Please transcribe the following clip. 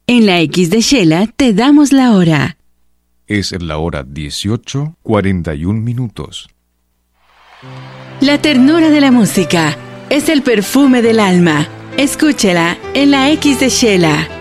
En la X de Shela te damos la hora. Es la hora 18:41. La ternura de la música es el perfume del alma. Escúchela en la X de Shela.